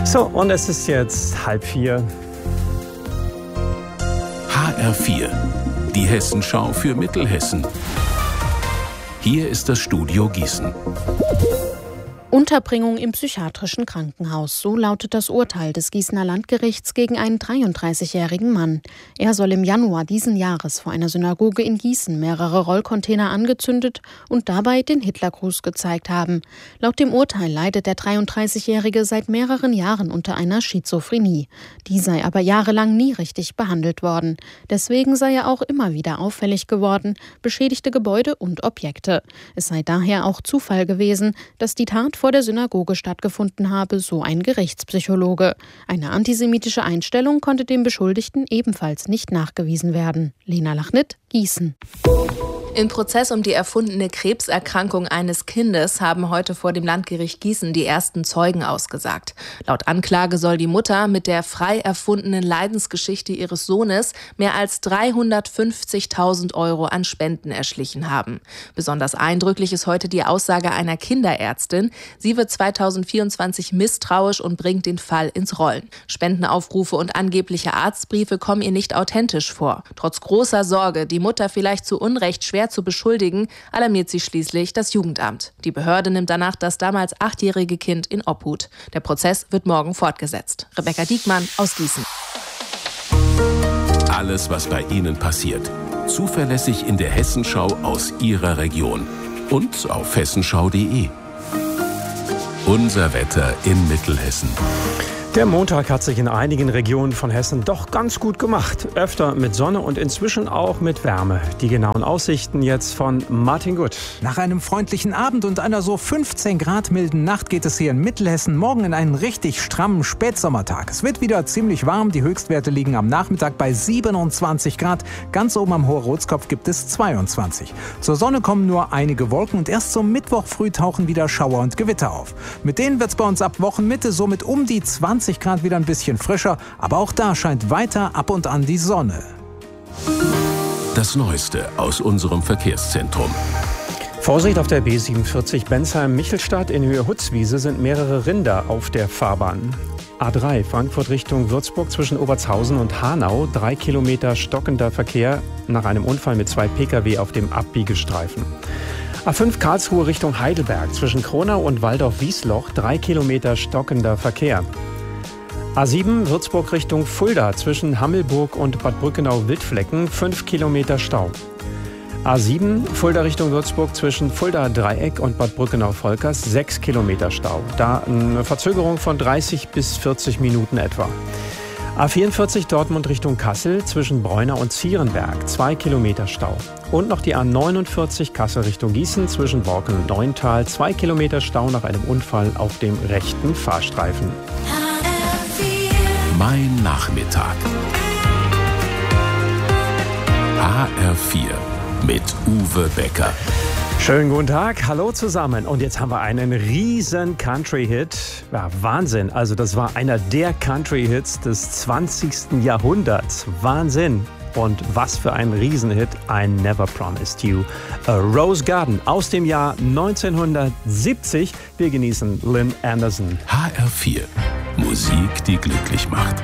So, und es ist jetzt 3:30. HR4, die Hessenschau für Mittelhessen. Hier ist das Studio Gießen. Unterbringung im psychiatrischen Krankenhaus. So lautet das Urteil des Gießener Landgerichts gegen einen 33-jährigen Mann. Er soll im Januar diesen Jahres vor einer Synagoge in Gießen mehrere Rollcontainer angezündet und dabei den Hitlergruß gezeigt haben. Laut dem Urteil leidet der 33-Jährige seit mehreren Jahren unter einer Schizophrenie. Die sei aber jahrelang nie richtig behandelt worden. Deswegen sei er auch immer wieder auffällig geworden, beschädigte Gebäude und Objekte. Es sei daher auch Zufall gewesen, dass die Tat vor der Synagoge stattgefunden habe, so ein Gerichtspsychologe. Eine antisemitische Einstellung konnte dem Beschuldigten ebenfalls nicht nachgewiesen werden. Lena Lachnit, Gießen. Im Prozess um die erfundene Krebserkrankung eines Kindes haben heute vor dem Landgericht Gießen die ersten Zeugen ausgesagt. Laut Anklage soll die Mutter mit der frei erfundenen Leidensgeschichte ihres Sohnes mehr als 350.000 € an Spenden erschlichen haben. Besonders eindrücklich ist heute die Aussage einer Kinderärztin. Sie wird 2024 misstrauisch und bringt den Fall ins Rollen. Spendenaufrufe und angebliche Arztbriefe kommen ihr nicht authentisch vor. Trotz großer Sorge, die Mutter vielleicht zu Unrecht schwer zu beschuldigen, alarmiert sie schließlich das Jugendamt. Die Behörde nimmt danach das damals 8-jährige Kind in Obhut. Der Prozess wird morgen fortgesetzt. Rebecca Diekmann aus Gießen. Alles, was bei Ihnen passiert. Zuverlässig in der Hessenschau aus Ihrer Region. Und auf hessenschau.de. Unser Wetter in Mittelhessen. Der Montag hat sich in einigen Regionen von Hessen doch ganz gut gemacht. Öfter mit Sonne und inzwischen auch mit Wärme. Die genauen Aussichten jetzt von Martin Gut. Nach einem freundlichen Abend und einer so 15 Grad milden Nacht geht es hier in Mittelhessen morgen in einen richtig strammen Spätsommertag. Es wird wieder ziemlich warm. Die Höchstwerte liegen am Nachmittag bei 27 Grad. Ganz oben am Hoher-Rotskopf gibt es 22. Zur Sonne kommen nur einige Wolken und erst zum Mittwoch früh tauchen wieder Schauer und Gewitter auf. Mit denen wird es bei uns ab Wochenmitte somit um die 20 Grad wieder ein bisschen frischer, aber auch da scheint weiter ab und an die Sonne. Das Neueste aus unserem Verkehrszentrum. Vorsicht auf der B47 Bensheim-Michelstadt in Höhe Hutzwiese sind mehrere Rinder auf der Fahrbahn. A3 Frankfurt Richtung Würzburg zwischen Obertshausen und Hanau. 3 Kilometer stockender Verkehr nach einem Unfall mit 2 Pkw auf dem Abbiegestreifen. A5 Karlsruhe Richtung Heidelberg zwischen Kronau und Waldorf-Wiesloch. 3 Kilometer stockender Verkehr. A7 Würzburg Richtung Fulda zwischen Hammelburg und Bad Brückenau-Wildflecken 5 Kilometer Stau. A7 Fulda Richtung Würzburg zwischen Fulda Dreieck und Bad Brückenau-Volkers 6 Kilometer Stau. Da eine Verzögerung von 30 bis 40 Minuten etwa. A44 Dortmund Richtung Kassel zwischen Bräunau und Zierenberg 2 Kilometer Stau. Und noch die A49 Kassel Richtung Gießen zwischen Borken und Neuntal 2 Kilometer Stau nach einem Unfall auf dem rechten Fahrstreifen. Mein Nachmittag. HR4 mit Uwe Becker. Schönen guten Tag, hallo zusammen. Und jetzt haben wir einen riesen Country-Hit. Ja, Wahnsinn, also das war einer der Country-Hits des 20. Jahrhunderts. Wahnsinn. Und was für ein Riesenhit, I Never Promised You. A Rose Garden aus dem Jahr 1970. Wir genießen Lynn Anderson. HR4, Musik, die glücklich macht.